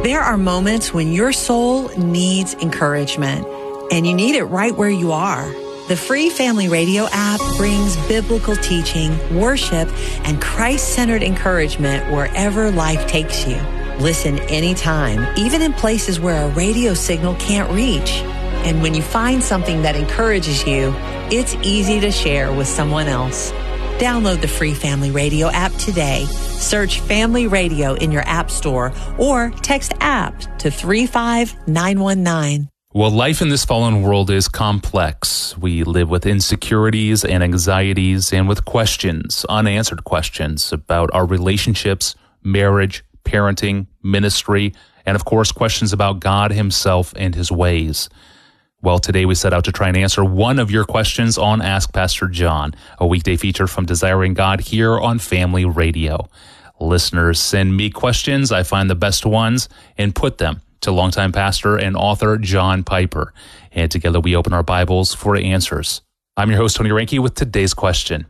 There are moments when your soul needs encouragement, and you need it right where you are. The free Family Radio app brings biblical teaching, worship, and Christ-centered encouragement wherever life takes you. Listen anytime, even in places where a radio signal can't reach. And when you find something that encourages you, it's easy to share with someone else. Download the free Family Radio app today. Search Family Radio in your app store or text APP to 35919. Well, life in this fallen world is complex. We live with insecurities and anxieties and with questions, unanswered questions about our relationships, marriage, parenting, ministry, and of course, questions about God himself and his ways. Well, today we set out to try and answer one of your questions on Ask Pastor John, a weekday feature from Desiring God here on Family Radio. Listeners send me questions. I find the best ones and put them to longtime pastor and author John Piper. And together we open our Bibles for answers. I'm your host, Tony Reinke, with today's question.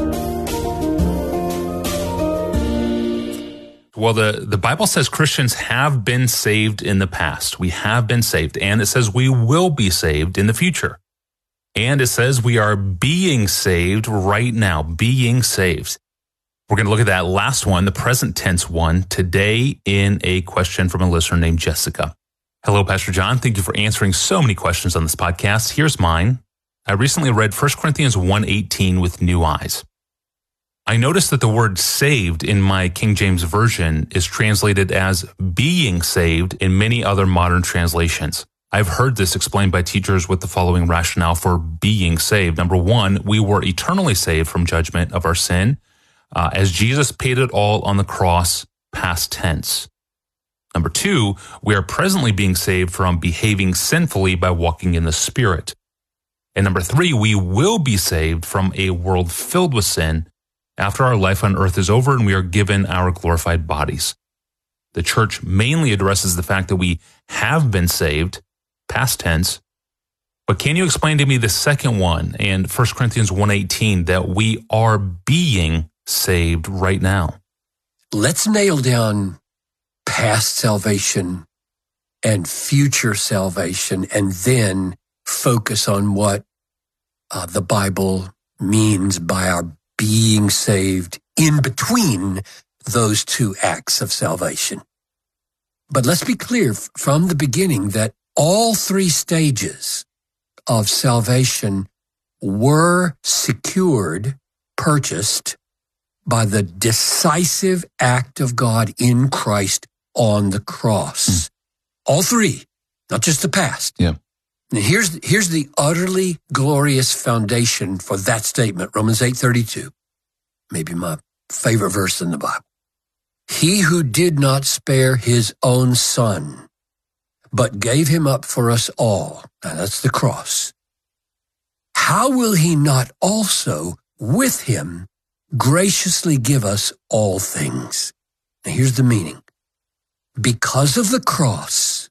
Well, the Bible says Christians have been saved in the past. We have been saved. And it says we will be saved in the future. And it says we are being saved right now, being saved. We're going to look at that last one, the present tense one, today in a question from a listener named Jessica. Hello, Pastor John. Thank you for answering so many questions on this podcast. Here's mine. I recently read 1 Corinthians 1:18 with new eyes. I noticed that the word saved in my King James Version is translated as being saved in many other modern translations. I've heard this explained by teachers with the following rationale for being saved. Number one, we were eternally saved from judgment of our sin, as Jesus paid it all on the cross, past tense. Number two, we are presently being saved from behaving sinfully by walking in the Spirit. And number three, we will be saved from a world filled with sin after our life on earth is over and we are given our glorified bodies. The church mainly addresses the fact that we have been saved, past tense. But can you explain to me the second one in 1 Corinthians 1:18 that we are being saved right now? Let's nail down past salvation and future salvation and then focus on what the Bible means by our being saved in between those two acts of salvation. But let's be clear from the beginning that all three stages of salvation were secured, purchased by the decisive act of God in Christ on the cross. All three, not just the past. Yeah. Now here's the utterly glorious foundation for that statement, Romans 8:32, maybe my favorite verse in the Bible. He who did not spare his own son, but gave him up for us all, now that's the cross, how will he not also with him graciously give us all things? Now here's the meaning. Because of the cross,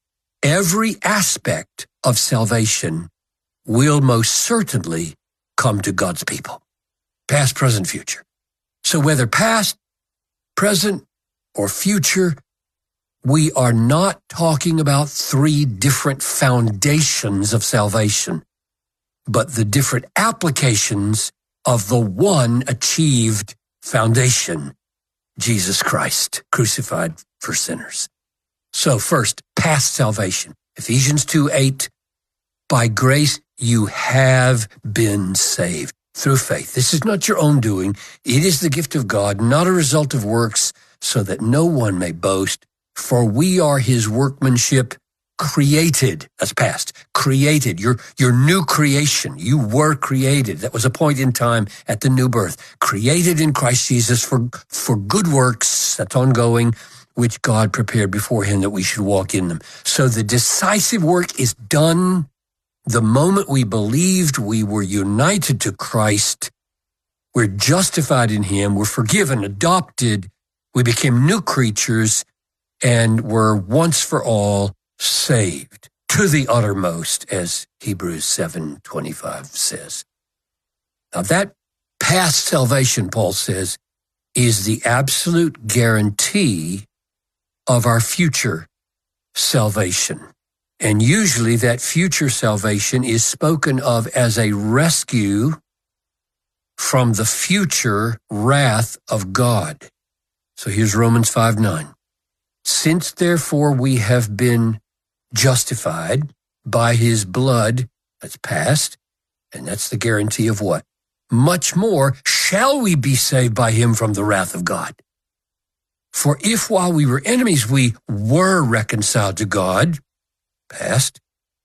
every aspect of salvation will most certainly come to God's people. Past, present, future. So whether past, present, or future, we are not talking about three different foundations of salvation, but the different applications of the one achieved foundation, Jesus Christ, crucified for sinners. So first, past salvation. Ephesians 2:8, by grace you have been saved through faith. This is not your own doing. It is the gift of God, not a result of works, so that no one may boast. For we are his workmanship, created, that's past, created, your new creation. You were created. That was a point in time at the new birth. Created in Christ Jesus for good works, that's ongoing, which God prepared beforehand that we should walk in them. So the decisive work is done the moment we believed, we were united to Christ. We're justified in him. We're forgiven, adopted. We became new creatures and were once for all saved to the uttermost, as Hebrews 7:25 says. Now that past salvation, Paul says, is the absolute guarantee of our future salvation. And usually that future salvation is spoken of as a rescue from the future wrath of God. So here's Romans 5:9. Since therefore we have been justified by his blood, that's past, and that's the guarantee of what? Much more shall we be saved by him from the wrath of God. For if while we were enemies, we were reconciled to God, past,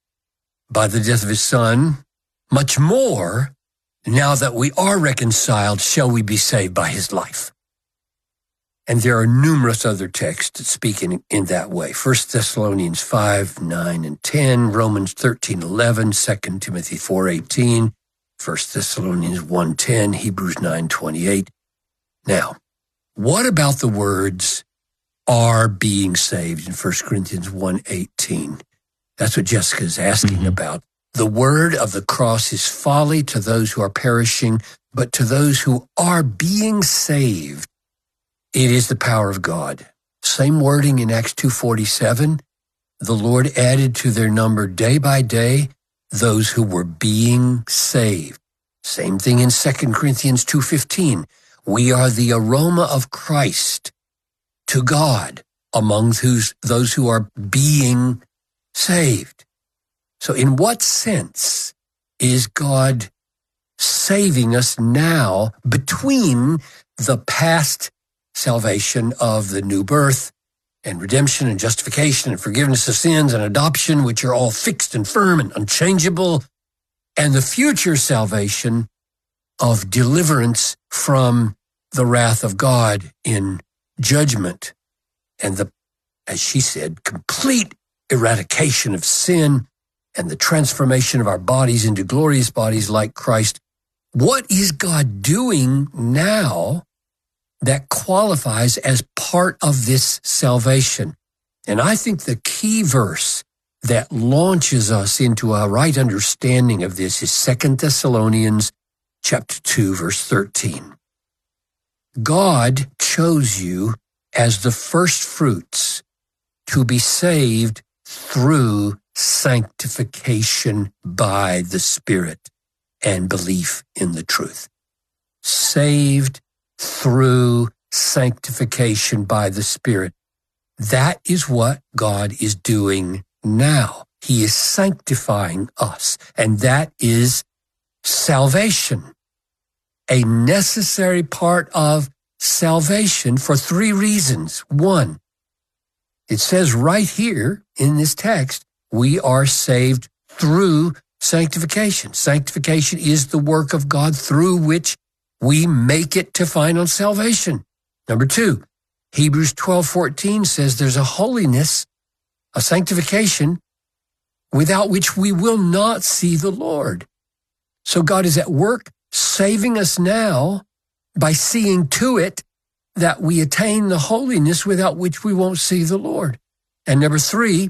by the death of his Son, much more, now that we are reconciled, shall we be saved by his life. And there are numerous other texts that speak in that way. 1 Thessalonians 5, 9, and 10, Romans 13, 11, 2 Timothy 4, 18, 1 Thessalonians 1, 10, Hebrews 9, 28. Now, what about the words are being saved in 1 Corinthians 1, 18? That's what Jessica is asking about. The word of the cross is folly to those who are perishing, but to those who are being saved, it is the power of God. Same wording in Acts 2:47. The Lord added to their number day by day those who were being saved. Same thing in 2 Corinthians 2:15. We are the aroma of Christ to God among those who are being saved. So in what sense is God saving us now between the past salvation of the new birth and redemption and justification and forgiveness of sins and adoption, which are all fixed and firm and unchangeable, and the future salvation of deliverance from the wrath of God in judgment and the, as she said, complete eradication of sin and the transformation of our bodies into glorious bodies like Christ? What is God doing now that qualifies as part of this salvation? And I think the key verse that launches us into a right understanding of this is 2 Thessalonians chapter 2, verse 13. God chose you as the first fruits to be saved through sanctification by the Spirit and belief in the truth. Saved through sanctification by the Spirit. That is what God is doing now. He is sanctifying us, and that is salvation. A necessary part of salvation for three reasons. One, it says right here in this text, we are saved through sanctification. Sanctification is the work of God through which we make it to final salvation. Number two, Hebrews 12:14 says there's a holiness, a sanctification, without which we will not see the Lord. So God is at work saving us now by seeing to it that we attain the holiness without which we won't see the Lord. And number three,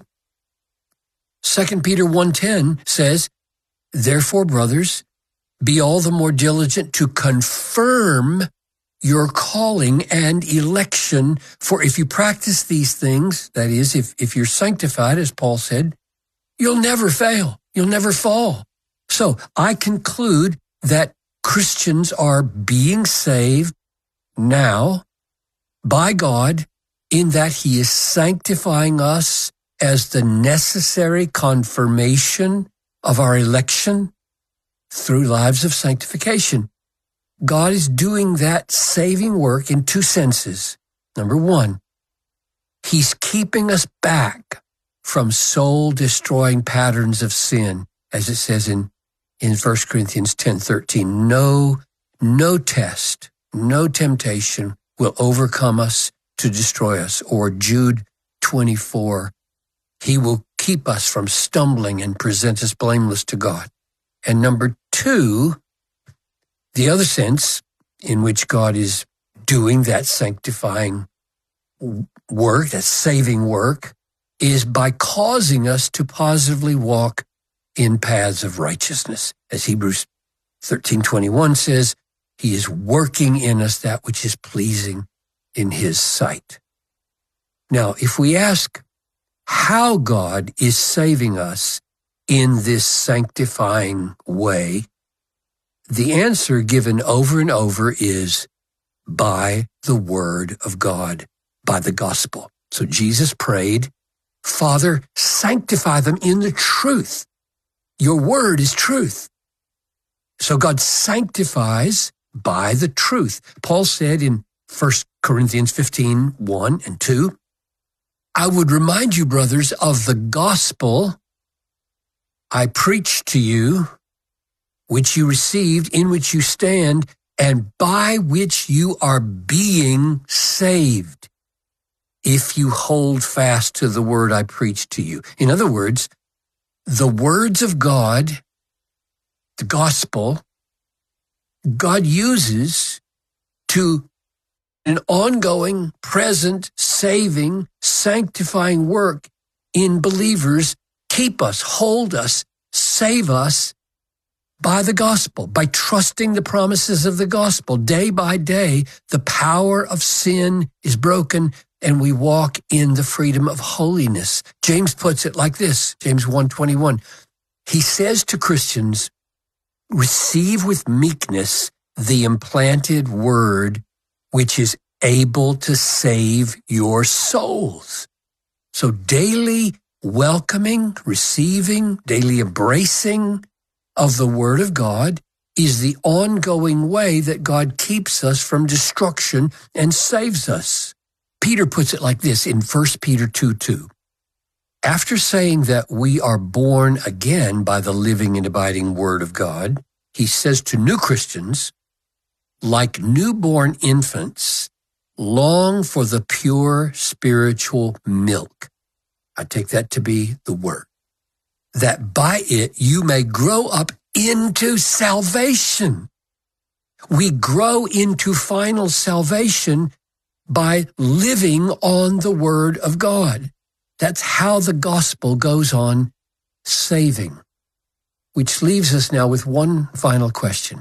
2 Peter 1:10 says, therefore, brothers, be all the more diligent to confirm your calling and election. For if you practice these things, that is, if you're sanctified, as Paul said, you'll never fail. You'll never fall. So I conclude that Christians are being saved now by God in that he is sanctifying us as the necessary confirmation of our election through lives of sanctification. God is doing that saving work in two senses. Number one, he's keeping us back from soul-destroying patterns of sin, as it says in 1 Corinthians 10:13. No test, no temptation will overcome us to destroy us. Or Jude 24, he will keep us from stumbling and present us blameless to God. And number two, the other sense in which God is doing that sanctifying work, that saving work, is by causing us to positively walk in paths of righteousness. As Hebrews 13:21 says, he is working in us that which is pleasing in his sight. Now, if we ask how God is saving us in this sanctifying way, the answer given over and over is by the word of God, by the gospel. So Jesus prayed, Father, sanctify them in the truth. Your word is truth. So God sanctifies by the truth. Paul said in 1 Corinthians 15, 1 and 2, I would remind you, brothers, of the gospel I preached to you, which you received, in which you stand, and by which you are being saved, if you hold fast to the word I preached to you. In other words, the words of God, the gospel, God uses to an ongoing, present, saving, sanctifying work in believers, keep us, hold us, save us by the gospel, by trusting the promises of the gospel. Day by day, the power of sin is broken and we walk in the freedom of holiness. James puts it like this, James 1:21. He says to Christians, receive with meekness the implanted word, which is able to save your souls. So daily welcoming, receiving, daily embracing of the word of God is the ongoing way that God keeps us from destruction and saves us. Peter puts it like this in 1 Peter 2:2. After saying that we are born again by the living and abiding word of God, he says to new Christians, like newborn infants, long for the pure spiritual milk. I take that to be the word, that by it you may grow up into salvation. We grow into final salvation by living on the word of God. That's how the gospel goes on saving. Which leaves us now with one final question.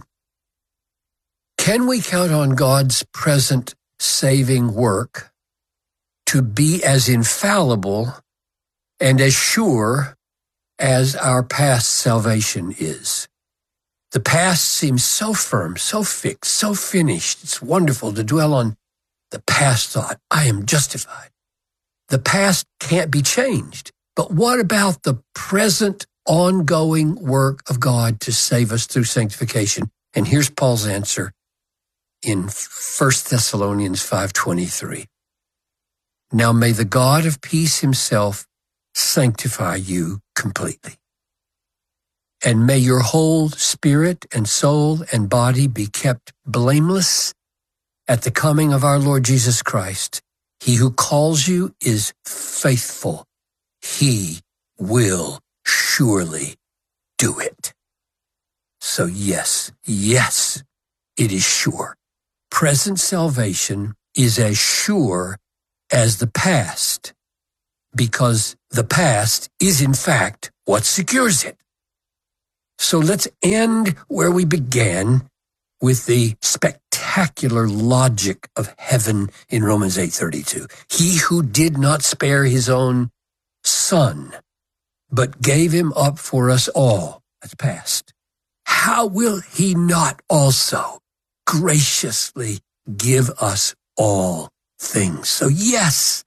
Can we count on God's present saving work to be as infallible and as sure as our past salvation is? The past seems so firm, so fixed, so finished. It's wonderful to dwell on the past thought. I am justified. The past can't be changed. But what about the present ongoing work of God to save us through sanctification? And here's Paul's answer in 1 Thessalonians 5:23. Now may the God of peace himself sanctify you completely. And may your whole spirit and soul and body be kept blameless at the coming of our Lord Jesus Christ. He who calls you is faithful. He will surely do it. So yes, it is sure. Present salvation is as sure as the past, because the past is in fact what secures it. So let's end where we began, with the spectacular logic of heaven in Romans 8:32. He who did not spare his own son, but gave him up for us all, that's past, how will he not also graciously give us all things? So yes,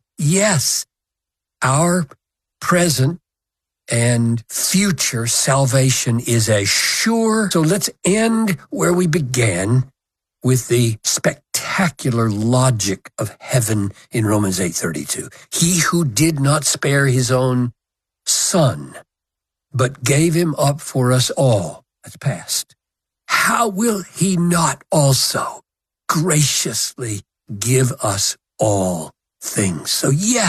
our present and future salvation is as sure. So let's end where we began, with the spectacular logic of heaven in Romans 8:32. He who did not spare his own son, but gave him up for us all, that's past, how will he not also graciously give us all things? So yes,